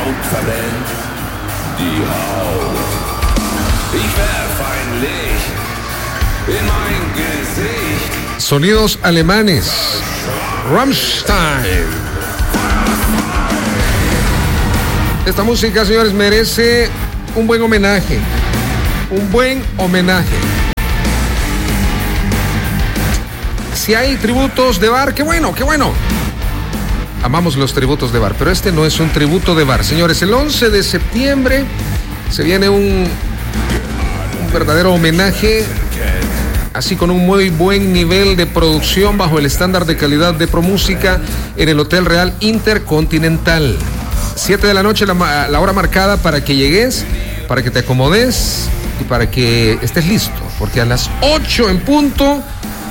Haut verbrennt die Haut. Ich werf ein Licht in mein Gesicht. Sonidos alemanes. Rammstein. Esta música, señores, merece un buen homenaje. Un buen homenaje. Si hay tributos de bar, qué bueno, qué bueno. Amamos los tributos de bar, pero este no es un tributo de bar. Señores, el 11 de septiembre se viene un verdadero homenaje, así con un muy buen nivel de producción bajo el estándar de calidad de ProMúsica en el Hotel Real Intercontinental. 7 de la noche, la hora marcada para que llegues, para que te acomodes y para que estés listo, porque a las 8 en punto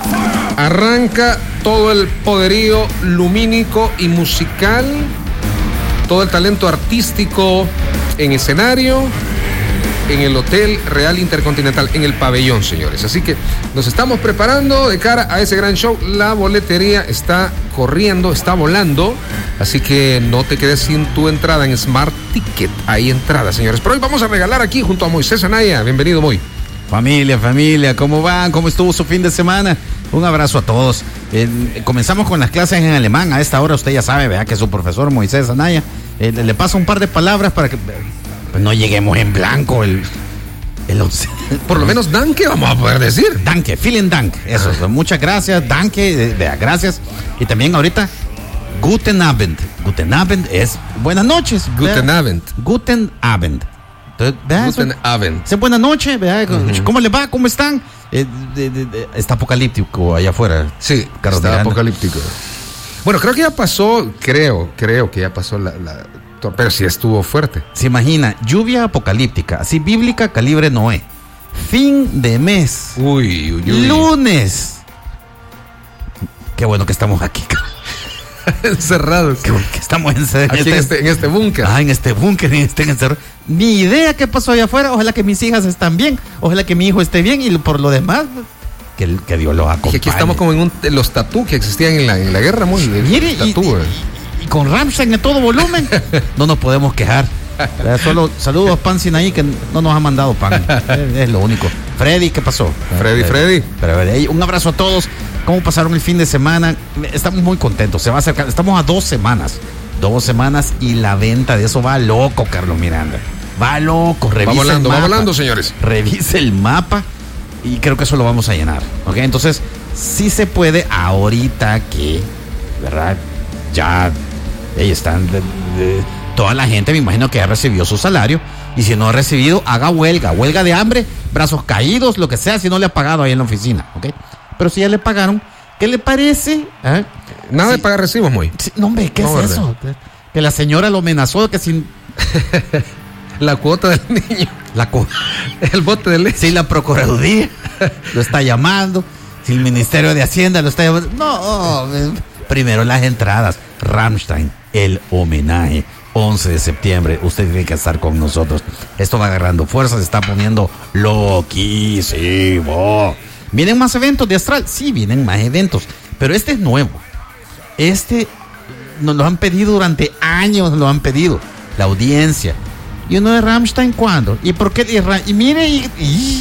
arranca todo el poderío lumínico y musical, todo el talento artístico en escenario, en el Hotel Real Intercontinental, en el pabellón, señores. Así que nos estamos preparando de cara a ese gran show. La boletería está corriendo, está volando, así que no te quedes sin tu entrada en Smart Ticket. Hay entrada, señores. Pero hoy vamos a regalar aquí junto a Moisés Anaya. Bienvenido, Moy. Familia, ¿cómo van? ¿Cómo estuvo su fin de semana? Un abrazo a todos. Comenzamos con las clases en alemán. A esta hora usted ya sabe, ¿verdad? Que su profesor Moisés Anaya le pasa un par de palabras para que pues, no lleguemos en blanco por lo menos danke vamos a poder decir. Danke, vielen Dank. Eso, muchas gracias, danke, gracias. Y también ahorita, Guten Abend. Guten Abend es buenas noches. Guten Abend. Guten Abend. Guten Abend. Es buena noche, ¿verdad? Uh-huh. ¿Cómo les va? ¿Cómo están? Está apocalíptico allá afuera. Sí, Carlos está Miranda. apocalíptico. Bueno, creo que ya pasó, creo que ya pasó pero sí estuvo fuerte. Se imagina, lluvia apocalíptica, así bíblica, calibre Noé. Fin de mes. Uy. Lunes. Qué bueno que estamos aquí. Encerrados. Qué bueno que estamos encerrados. Aquí en este búnker. En este búnker, estén encerrados. Ni idea qué pasó allá afuera. Ojalá que mis hijas estén bien. Ojalá que mi hijo esté bien. Y por lo demás, que Dios los acompañe. Aquí estamos como en los tatú que existían en la guerra, muy mire, y con Rammstein a todo volumen, no nos podemos quejar. Solo saludos a Pan Sinaí, que no nos ha mandado pan. Es lo único. Freddy, ¿qué pasó? Freddy. Pero, un abrazo a todos. ¿Cómo pasaron el fin de semana? Estamos muy contentos. Se va a acercar. Estamos a 2 semanas. 2 semanas y la venta de eso va loco, Carlos Miranda. Va loco. Va volando, señores. Revise el mapa y creo que eso lo vamos a llenar. ¿Ok? Entonces, sí se puede ahorita que, ¿verdad? Ya están toda la gente, me imagino que ya recibió su salario, y si no ha recibido, haga huelga de hambre, brazos caídos, lo que sea, si no le ha pagado ahí en la oficina, ¿ok? Pero si ya le pagaron, ¿qué le parece? Nada de pagar recibos, muy. Sí, no, hombre, ¿qué es ¿verdad? Eso? Que la señora lo amenazó que sin la cuota del niño, el bote de leche. Si la Procuraduría lo está llamando, si el Ministerio de Hacienda lo está llamando, no, primero las entradas. Rammstein, el homenaje, 11 de septiembre, usted tiene que estar con nosotros. Esto va agarrando fuerza, se está poniendo loquísimo. ¿Vienen más eventos de Astral? Sí, vienen más eventos, pero este es nuevo. Este nos lo han pedido durante años, lo han pedido la audiencia. ¿Y uno de Rammstein cuándo? ¿Y por qué? Y mire,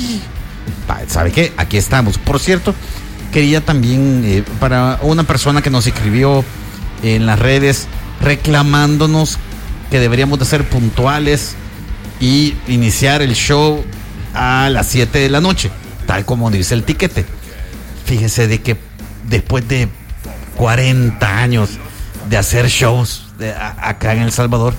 ¿sabe qué? Aquí estamos. Por cierto, quería también, para una persona que nos escribió en las redes reclamándonos que deberíamos de ser puntuales y iniciar el show a las 7 de la noche, tal como dice el tiquete. Fíjese de que después de 40 años de hacer shows acá en El Salvador,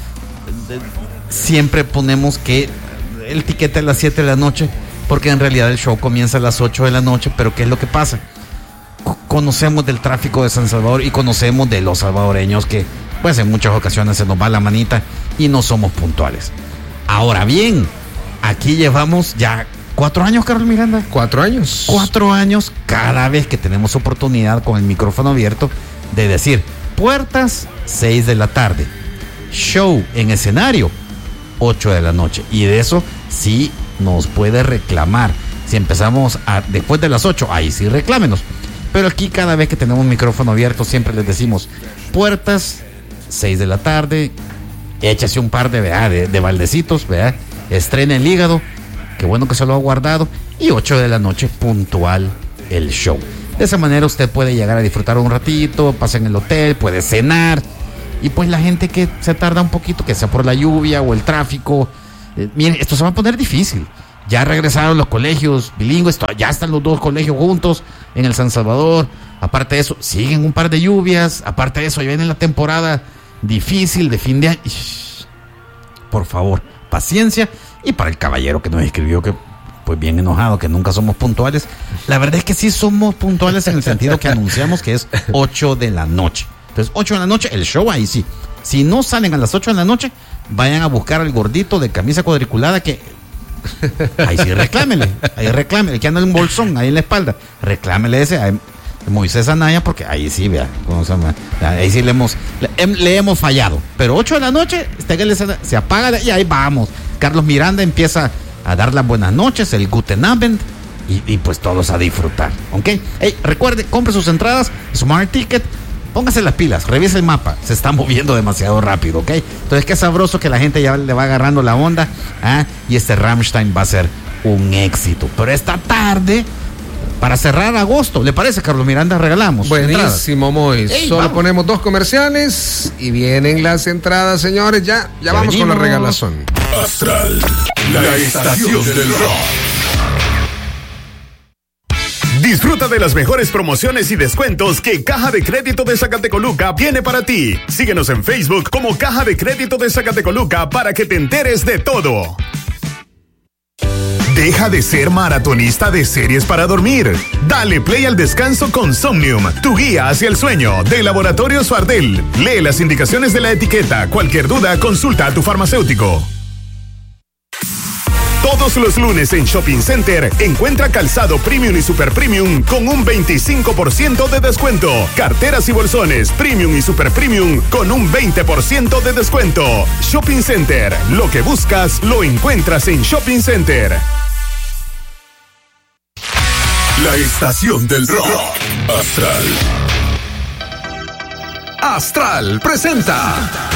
siempre ponemos que el tiquete a las 7 de la noche, porque en realidad el show comienza a las 8 de la noche. Pero ¿qué es lo que pasa? Conocemos del tráfico de San Salvador y conocemos de los salvadoreños que pues en muchas ocasiones se nos va la manita y no somos puntuales. Ahora bien, aquí llevamos ya 4 años, Carlos Miranda. 4 años. 4 años cada vez que tenemos oportunidad con el micrófono abierto de decir: puertas 6 de la tarde, show en escenario 8 de la noche. Y de eso sí nos puede reclamar. Si empezamos después de las 8, ahí sí reclámenos. Pero aquí cada vez que tenemos micrófono abierto siempre les decimos: puertas 6 de la tarde, échase un par de baldecitos, ¿verdad? Estrena el hígado, qué bueno que se lo ha guardado, y 8 de la noche puntual el show. De esa manera usted puede llegar a disfrutar un ratito, pasa en el hotel, puede cenar, y pues la gente que se tarda un poquito, que sea por la lluvia o el tráfico, miren, esto se va a poner difícil. Ya regresaron los colegios bilingües, ya están los 2 colegios juntos en el San Salvador. Aparte de eso, siguen un par de lluvias. Aparte de eso, ya viene la temporada difícil de fin de año. Por favor, paciencia. Y para el caballero que nos escribió, que pues bien enojado, que nunca somos puntuales. La verdad es que sí somos puntuales en el sentido que anunciamos que es 8 de la noche. Entonces, 8 de la noche, el show ahí sí. Si no salen a las 8 de la noche, vayan a buscar al gordito de camisa cuadriculada que... Ahí sí reclámele, que anda en un bolsón ahí en la espalda. Reclámele ese a Moisés Anaya, porque ahí sí, vea, ahí sí le hemos fallado. Pero 8 de la noche, se apaga y ahí vamos. Carlos Miranda empieza a dar las buenas noches, el Guten Abend, y pues todos a disfrutar, ¿ok? Hey, recuerde, compre sus entradas, Smart Ticket. Póngase las pilas, revise el mapa, se está moviendo demasiado rápido, ¿ok? Entonces qué sabroso que la gente ya le va agarrando la onda, y este Rammstein va a ser un éxito. Pero esta tarde, para cerrar agosto, ¿le parece, Carlos Miranda? Regalamos buenísimo, Mois. Solo vamos. Ponemos 2 comerciales y vienen las entradas, señores. Ya vamos con la regalación. Astral, la estación del rock. Disfruta de las mejores promociones y descuentos que Caja de Crédito de Zacatecoluca tiene para ti. Síguenos en Facebook como Caja de Crédito de Zacatecoluca para que te enteres de todo. Deja de ser maratonista de series para dormir. Dale play al descanso con Somnium, tu guía hacia el sueño, de Laboratorios Fardel. Lee las indicaciones de la etiqueta. Cualquier duda, consulta a tu farmacéutico. Todos los lunes en Shopping Center encuentra calzado premium y super premium con un 25% de descuento. Carteras y bolsones premium y super premium con un 20% de descuento. Shopping Center, lo que buscas lo encuentras en Shopping Center. La estación del rock. Astral. Astral presenta